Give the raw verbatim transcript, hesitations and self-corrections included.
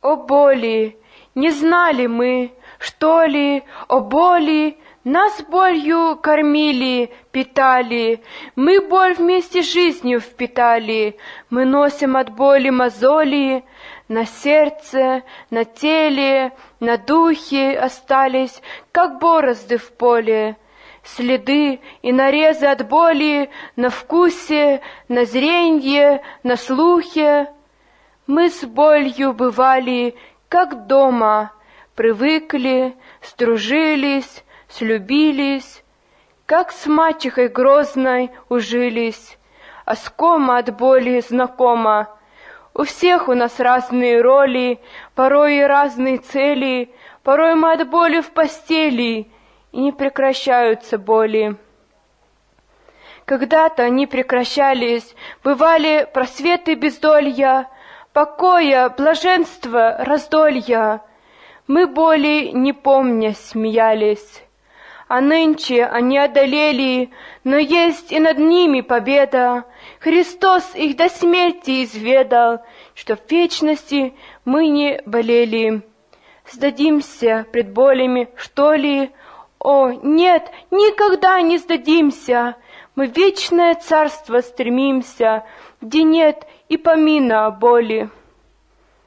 О боли, не знали мы, что ли, о боли, нас болью кормили, питали, мы боль вместе с жизнью впитали, мы носим от боли мозоли, на сердце, на теле, на духе остались, как борозды в поле, следы и нарезы от боли на вкусе, на зренье, на слухе. Мы с болью бывали, как дома, привыкли, сдружились, слюбились, как с мачехой грозной ужились, а скома от боли знакома. У всех у нас разные роли, порой и разные цели, порой мы от боли в постели, и не прекращаются боли. Когда-то они прекращались, бывали просветы бездолья, покоя, блаженства, раздолья. Мы боли, не помня, смеялись. А нынче они одолели, но есть и над ними победа. Христос их до смерти изведал, что в вечности мы не болели. Сдадимся пред болями, что ли? О, нет, никогда не сдадимся. Мы в вечное царство стремимся, где нет и помина о боли.